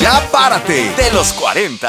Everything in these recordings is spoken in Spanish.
Ya párate de los 40.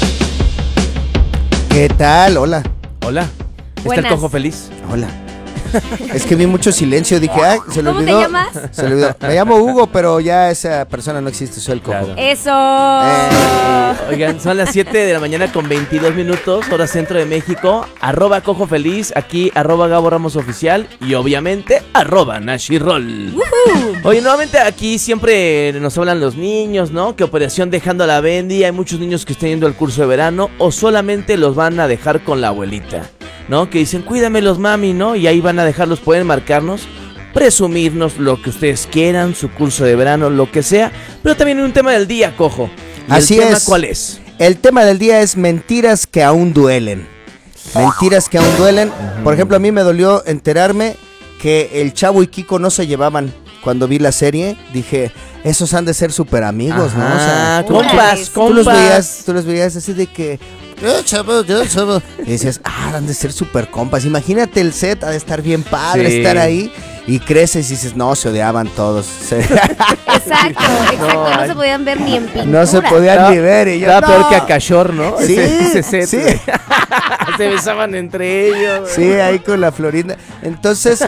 ¿Qué tal? Hola. Hola. ¿Está el cojo feliz? Hola. Es que vi mucho silencio, dije, ay, se le olvidó. ¿Cómo te llamas? Se le olvidó. Me llamo Hugo, pero ya esa persona no existe, soy el cojo. Claro. Eso. Oigan, son las 7 de la mañana con 22 minutos, hora centro de México. @cojo feliz, aquí @Gabo Ramos Oficial y obviamente @Nashirol. Oye, nuevamente aquí siempre nos hablan los niños, ¿no? Que operación dejando a la Bendy, hay muchos niños que están yendo al curso de verano o solamente los van a dejar con la abuelita, ¿no? Que dicen, cuídamelos, mami, ¿no? Y ahí van a dejarlos, pueden marcarnos, presumirnos lo que ustedes quieran, su curso de verano, lo que sea. Pero también un tema del día, cojo. ¿Y Así el tema es. cuál es? El tema del día es mentiras que aún duelen. Mentiras que aún duelen. Por ejemplo, a mí me dolió enterarme que el Chavo y Kiko no se llevaban. Cuando vi la serie, dije, esos han de ser súper amigos, ¿no? O sea, compas, tú los veías así de que... Chavo. Y decías, han de ser súper compas. Imagínate el set, ha de estar bien padre, Sí. estar ahí. Y creces y dices, no, se odiaban todos. Exacto. No se podían ver ni en pintura. No se podían ni ver. Y yo, Estaba no. peor que a Cachor, ¿no? Sí, Ese set, sí. güey. Se besaban entre ellos. Sí, ahí con la Florinda. Entonces,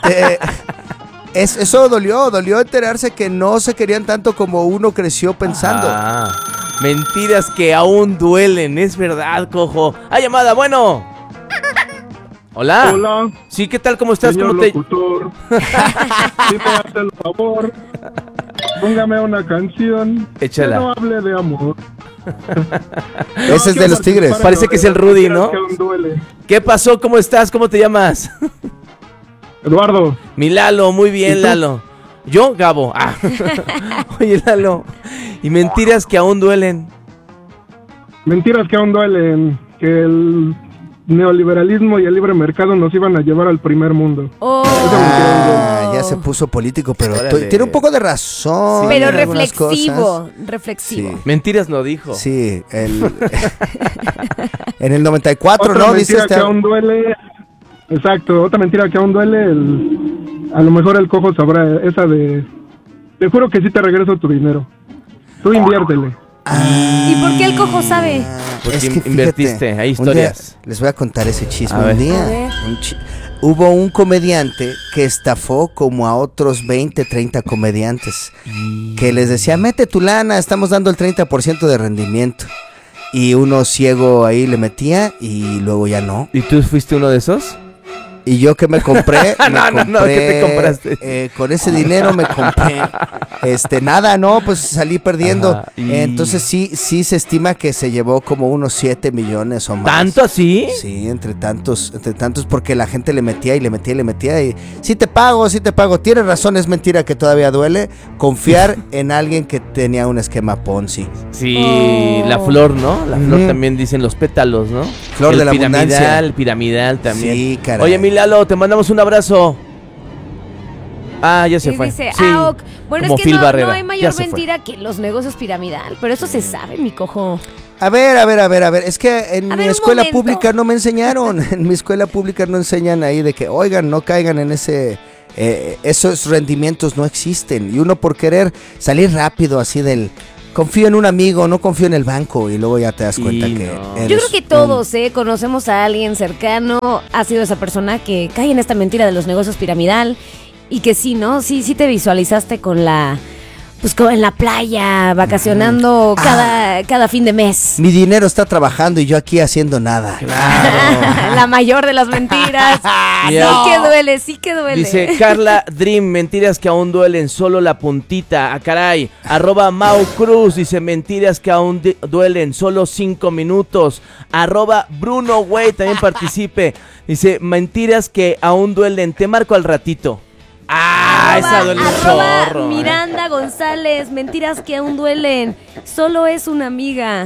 eso dolió enterarse que no se querían tanto como uno creció pensando. Mentiras que aún duelen, es verdad, cojo. ¡Ah, llamada! Bueno. Hola. Hola. Sí, ¿qué tal? ¿Cómo estás? Señor ¿Cómo te...? locutor. Si me hace el favor, póngame una canción Échala. que no hable de amor. Ese es de los Tigres. Parece que es el Rudy, ¿no? Que aún duele. ¿Qué pasó? ¿Cómo estás? ¿Cómo te llamas? Eduardo, Mi Lalo, muy bien, ¿Y tú? Lalo. ¿Yo? Gabo. Oye, Lalo. Y mentiras que aún duelen. mentiras que aún duelen, que el neoliberalismo y el libre mercado nos iban a llevar al primer mundo. Ya se puso político, pero Órale. tiene un poco de razón. Pero en algunas cosas. reflexivo. Sí. Mentiras no dijo. Sí, en el 94, Otra ¿no? Dice mentira que aún duele. Exacto, otra mentira que aún duele. A lo mejor el cojo sabrá esa de. Te juro que sí te regreso tu dinero. Tú inviértele. ¿Y por qué el cojo sabe? Porque Es que fíjate, invertiste, hay un día- historias. les voy a contar ese chisme. A ver. Un día A ver. hubo un comediante que estafó como a otros 20, 30 comediantes. Que les decía, mete tu lana, estamos dando el 30% de rendimiento. Y uno ciego ahí le metía y luego ya no. ¿Y tú fuiste uno de esos? Y yo que me compré, No, ¿qué te compraste? con ese dinero me compré, nada, no, pues salí perdiendo. Ajá, y- Entonces sí se estima que se llevó como unos 7 millones o más. ¿Tanto así? Sí, entre tantos, porque la gente le metía y sí te pago. Tienes razón, es mentira que todavía duele confiar en alguien que tenía un esquema Ponzi. Sí, la flor, ¿no? La flor también dicen los pétalos, ¿no? Flor de la abundancia. El piramidal también. Sí, caray. Oye, mi Lalo, te mandamos un abrazo. Ya se Y fue. dice, Sí, ok. Bueno, como es que Phil no Barrera. hay Ya mayor se fue. mentira que los negocios piramidal. Pero eso se sabe, mi cojo. A ver, es que en A mi ver, un escuela momento. pública no me enseñaron. En mi escuela pública no enseñan ahí de que, oigan, no caigan en esos rendimientos no existen. Y uno por querer salir rápido así confío en un amigo, no confío en el banco. Y luego ya te das cuenta Sí, que no. eres Yo creo que todos, conocemos a alguien cercano, ha sido esa persona que cae en esta mentira de los negocios piramidal y que sí, ¿no? Sí te visualizaste con como en la playa, vacacionando cada fin de mes. mi dinero está trabajando y yo aquí haciendo nada. La mayor de las mentiras. Mira. Sí que duele. Dice Carla Dream, mentiras que aún duelen, solo la puntita. Caray. @Mau Cruz dice, mentiras que aún duelen, solo 5 minutos. @Bruno Güey también participe. Dice, mentiras que aún duelen, te marco al ratito. Esa duele un chorro. Miranda González, mentiras que aún duelen. Solo es una amiga.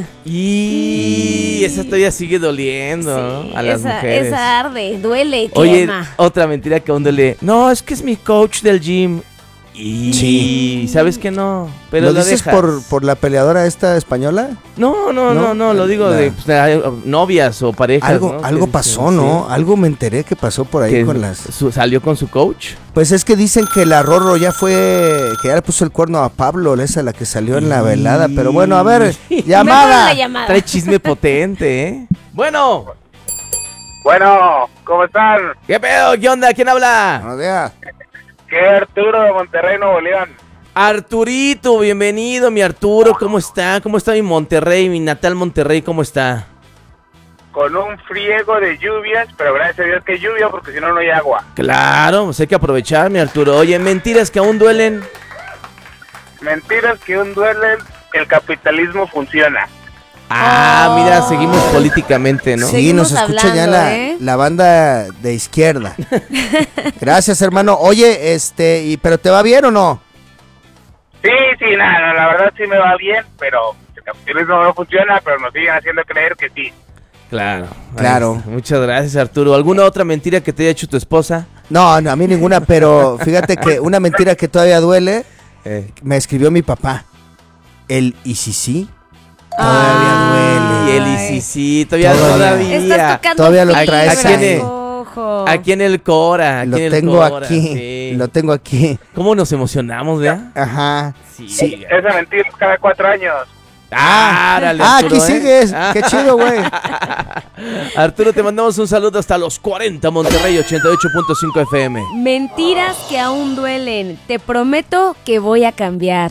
Y esa todavía sigue doliendo, Sí, ¿no? A las mujeres. esa arde, duele, Oye, quema. otra mentira que aún duele. No, es que es mi coach del gym. Y Sí. ¿sabes qué no? Pero ¿Lo la dices dejas. por la peleadora esta española? No, lo digo La- de novias o parejas. Algo, ¿no? algo Que pasó, dicen, ¿no? Algo me enteré que pasó por ahí que con las... salió con su coach. Pues es que dicen que la Rorro ya fue... Que ya le puso el cuerno a Pablo, esa la que salió en la velada. Pero bueno, a ver, Me ponen llamada. la llamada. Trae chisme potente, ¿eh? Bueno, Bueno, ¿cómo están? ¿qué pedo? ¿Qué onda? ¿Quién habla? Buenos días. ¿Qué Arturo de Monterrey, Nuevo León? Arturito, bienvenido, mi Arturo. ¿Cómo está? ¿Cómo está mi Monterrey, mi natal Monterrey? ¿Cómo está? Con un friego de lluvias, pero gracias a Dios que hay lluvia porque si no, no hay agua. Claro, pues hay que aprovechar, mi Arturo. Oye, mentiras que aún duelen. Mentiras que un duelen, el capitalismo funciona. Ah, mira, seguimos políticamente, ¿no? Sí, Seguimos nos escucha ya hablando, la, ¿eh? la banda de izquierda. Gracias, hermano. Oye, ¿pero te va bien o no? Sí, nada, la verdad sí me va bien, pero el capitalismo no funciona, pero nos siguen haciendo creer que sí. Claro. Claro. Ahí está. Muchas gracias, Arturo. ¿Alguna otra mentira que te haya hecho tu esposa? No, a mí ninguna, pero fíjate que una mentira que todavía duele, me escribió mi papá. El ¿y si sí? Todavía Y duele. el sí, todavía. Estás tocando Todavía lo fibras, traes ahí. ojo. Aquí en el Cora. Lo aquí en el tengo Cora, aquí, sí. lo tengo aquí. ¿Cómo nos emocionamos, vea? Ajá. Sí. Esa mentira es cada 4 años. Árale, Aquí Arturo, ¿eh? sigues. Qué chido, güey. Arturo, te mandamos un saludo hasta los 40, Monterrey 88.5 FM. Mentiras que aún duelen. Te prometo que voy a cambiar.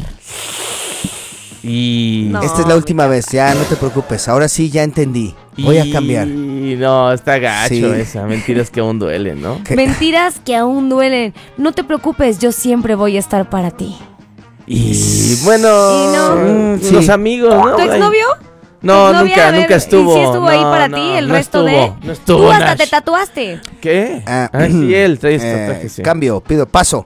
Y... No. Esta es la última vez, ya no te preocupes. Ahora sí ya entendí. Voy a cambiar. Y no, está gacho Sí. esa. Mentiras que aún duelen, ¿no? ¿Qué? Mentiras que aún duelen. No te preocupes, yo siempre voy a estar para ti. Y bueno, Y no. Sí. los amigos, ¿no? ¿Tu exnovio? No, ¿Tu exnovia? A ver, nunca estuvo. ¿Y si estuvo ahí No, para no, ti el no resto estuvo, de...? No estuvo, Tú hasta Nash. te tatuaste. ¿Qué? Ah, Sí, él trae este tatuaje, sí. Cambio, pido paso.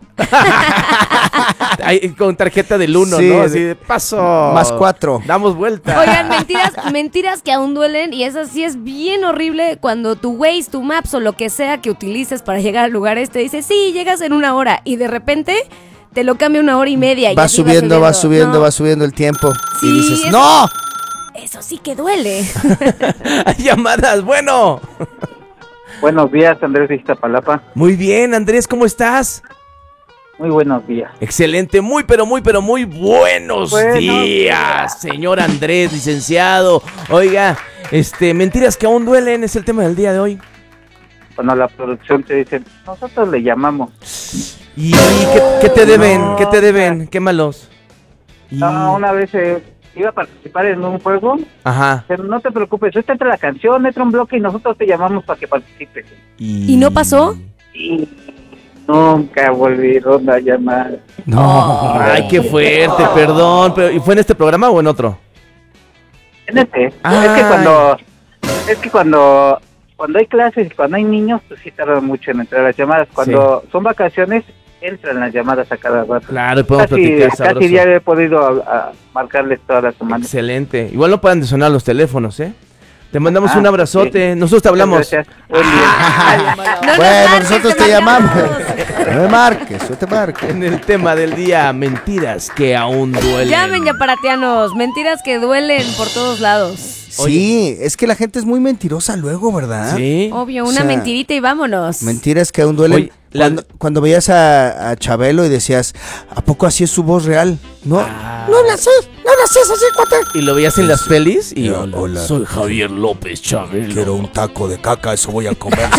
Ahí, con tarjeta del 1, Sí, ¿no? Así de paso. Más 4. Damos vuelta. Oigan, mentiras que aún duelen, y eso sí es bien horrible cuando tu Waze, tu Maps o lo que sea que utilices para llegar al lugar te dice, sí, llegas en 1 hora, y de repente te lo cambia 1 hora y media. Va así subiendo No, va subiendo el tiempo. Sí, y dices, eso- ¡no! Eso sí que duele. Hay llamadas, bueno. Buenos días, Andrés de Iztapalapa. Muy bien, Andrés, ¿cómo estás? Muy buenos días. Excelente, muy buenos días, señor Andrés, licenciado. Oiga, mentiras que aún duelen es el tema del día de hoy. Cuando la producción te dice, nosotros le llamamos. ¿Y qué te deben? ¿Qué te deben? Quémalos. Y- No, una vez iba a participar en un juego, Ajá. pero no te preocupes, usted entra la canción, entra un bloque y nosotros te llamamos para que participes. ¿Y no pasó? Y nunca volvieron a llamar. No. Ay, qué fuerte, perdón. Pero, ¿y fue en este programa o en otro? En este, Ay. es que cuando hay clases y cuando hay niños, pues sí tardan mucho en entrar las llamadas. Cuando son vacaciones, entran las llamadas a cada rato. Claro, y podemos Casi platicar sabroso. diario he podido a marcarles toda la semana. Excelente. Igual no pueden de sonar los teléfonos, ¿eh? Te mandamos un abrazote. sí. Nosotros te hablamos. Gracias. Buen día. No nos Bueno, marques, nosotros te marcamos. llamamos. No me marques, yo te marco. En el tema del día, mentiras que aún duelen. Llamen ya paratianos, mentiras que duelen por todos lados. Sí, es que la gente es muy mentirosa luego, ¿verdad? Sí. Obvio, O una sea, mentirita y vámonos. Mentiras que aún duelen. Oye, la- Cuando veías a Chabelo y decías, ¿a poco así es su voz real? No, Ah. no la sé así, cuate. Y lo veías en las pelis y Hola. soy Javier López Chabelo. Quiero un taco de caca, eso voy a comer.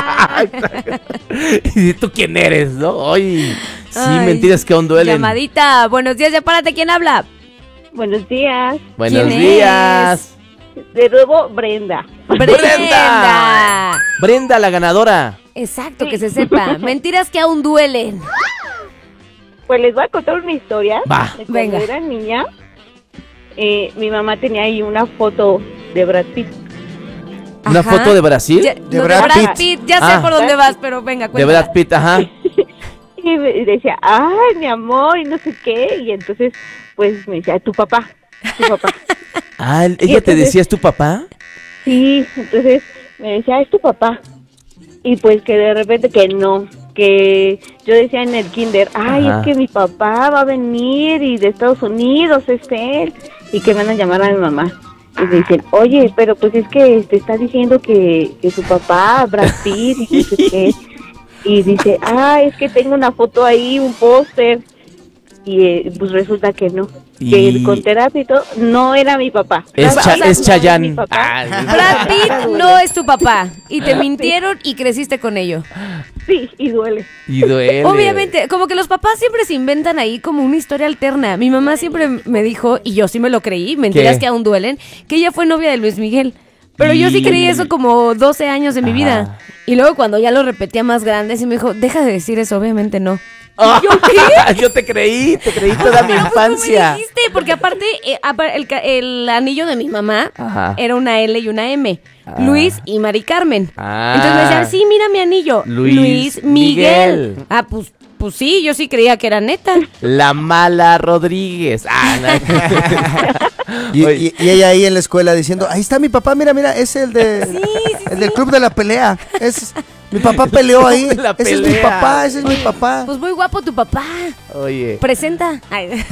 ¿Y tú quién eres, no? Ay, sí, Ay, mentiras que aún duelen. Llamadita, buenos días, ya párate, ¿quién habla? Buenos días. Buenos ¿Quién días. De nuevo, Brenda. Brenda. Brenda, la ganadora. Exacto, que se sepa. Mentiras que aún duelen. Pues les voy a contar una historia. Va. De cuando Venga. era niña, mi mamá tenía ahí una foto de Brad Pitt. ¿Una Ajá. foto de Brasil? Ya- De no, Brad Pitt. Ya sé Ah. por dónde vas, pero venga, De cuéntala. Brad Pitt, ajá. Y me decía, ay, mi amor, y no sé qué. Y entonces, pues me decía, tu papá. Ah, ¿ella te entonces- decía es tu papá? Sí, entonces me decía, es tu papá. Y pues que de repente que no, que yo decía en el kinder, ay, Ajá. es que mi papá va a venir y de Estados Unidos es él, y que van a llamar a mi mamá. Y me dicen, oye, pero pues es que te está diciendo que su papá, Brad Pitt, y no sé qué. Y dice, es que tengo una foto ahí, un póster. Y pues resulta que no. Y- Que con terapia y todo, no era mi papá. Es, O sea, es no Chayanne. mi papá. Brad Pitt no es tu papá y te mintieron y creciste con ello. Sí, y duele. Y duele. Obviamente, como que los papás siempre se inventan ahí como una historia alterna. Mi mamá siempre me dijo, y yo sí me lo creí, mentiras ¿Qué? que aún duelen, que ella fue novia de Luis Miguel. Pero yo sí creí eso como 12 años de mi Ajá. vida. Y luego cuando ya lo repetía más grande, sí me dijo, deja de decir eso, obviamente no. Ah, ¿Yo qué? Yo te creí toda mi Pero, pues, ¿cómo me infancia. dijiste? Porque aparte, el anillo de mi mamá Ajá. era una L y una M. Luis y Mari Carmen. Ah. Entonces me decían, sí, mira mi anillo. Luis Miguel. Miguel. Pues sí, yo sí creía que era neta. La mala Rodríguez. No. Y Oye. ella ahí en la escuela diciendo, ahí está mi papá, mira, es el del club de la pelea. Mi papá peleó ahí. De la Ese es mi pelea. papá, ese es mi papá. Pues muy guapo tu papá. Oye, Presenta. Ay.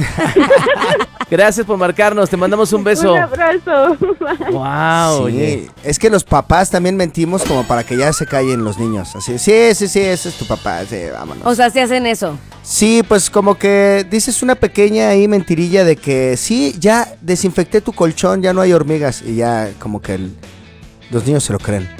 gracias por marcarnos. Te mandamos un beso. Un abrazo. Wow, oye. Sí, es que los papás también mentimos como para que ya se callen los niños. Así, sí, ese es tu papá, sí, vámonos. O sea, se hacen eso. Sí, pues como que dices una pequeña ahí mentirilla de que sí, ya desinfecté tu colchón, ya no hay hormigas. Y ya como que los niños se lo creen.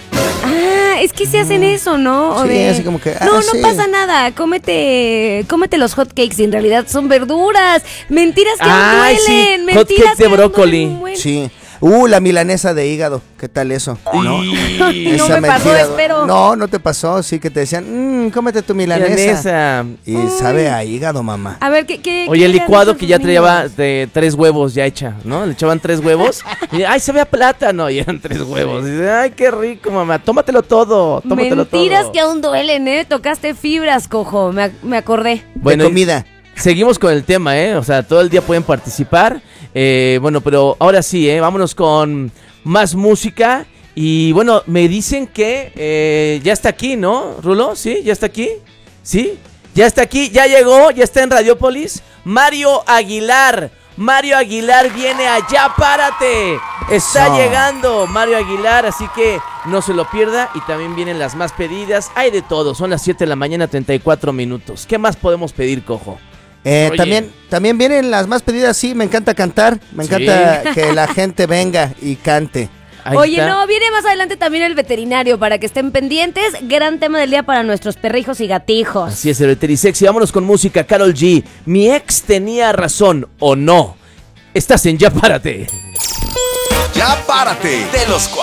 Es que se hacen eso, ¿no? O Sí, así como que, no sí. pasa nada, cómete los hot cakes y en realidad son verduras. Mentiras que aún Ay, sí, duelen, hot mentiras cake de que aún brócoli. duelen un buen. Sí. La milanesa de hígado, ¿qué tal eso? No Esa me pasó, mentira, espero. No te pasó, sí que te decían, cómete tu milanesa. Milanesa. Y sabe a hígado, mamá. A ver, ¿qué Oye, el eran licuado esos que ya niños? traía de 3 huevos ya hecha, ¿no? Le echaban 3 huevos. Y, ay, se ve a plátano. Y eran 3 huevos. Y dice, ay, qué rico, mamá. Tómatelo todo. Mentiras que aún duelen, ¿eh? Tocaste fibras, cojo, me acordé. Bueno, de comida. Seguimos con el tema, ¿eh? O sea, todo el día pueden participar. Bueno, pero ahora sí, vámonos con más música. Y bueno, me dicen que ya está aquí, ¿no, Rulo? ¿Sí? ¿Ya está aquí? ¿Sí? Ya está aquí, ya llegó, ya está en Radiopolis. Mario Aguilar. Mario Aguilar viene allá, párate. Está No. llegando Mario Aguilar, así que no se lo pierda. Y también vienen las más pedidas. Hay de todo, son las 7 de la mañana, 34 minutos. ¿Qué más podemos pedir, cojo? Oye. También vienen las más pedidas, sí, me encanta cantar, me Sí. encanta que la gente venga y cante. Ahí Oye, está. no, viene más adelante también el veterinario para que estén pendientes. Gran tema del día para nuestros perrijos y gatijos. Así es, el Veterisexy. Vámonos con música, Karol G. Mi ex tenía razón, ¿o no? Estás en Ya Párate. Ya párate de los